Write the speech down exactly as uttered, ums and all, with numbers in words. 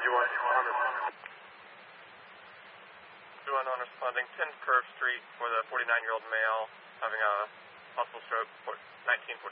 two one one responding. two one one responding, ten Curve Street for the forty-nine-year-old male having a possible stroke, nineteen forty.